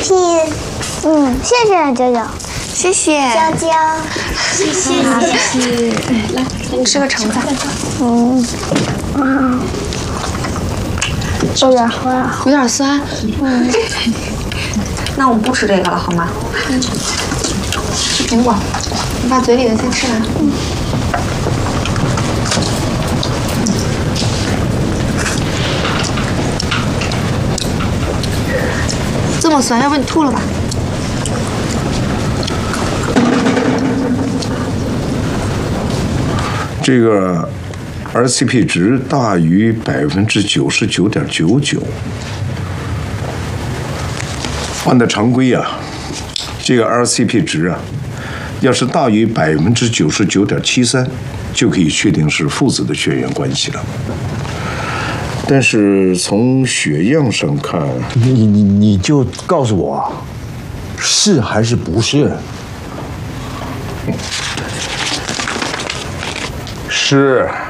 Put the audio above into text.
屁，谢谢舅舅， 谢谢娇娇， 谢谢。来，吃个橙子。 有点酸。 那我们不吃这个了，好吗？吃苹果，你把嘴里的先吃完。这么酸，要不你吐了吧？ 这个 RCP 值大于99.99%，按照常规啊，这个 RCP 值啊，要是大于99.73%，就可以确定是父子的血缘关系了。但是从血样上看， 你就告诉我，是还是不是？ 是。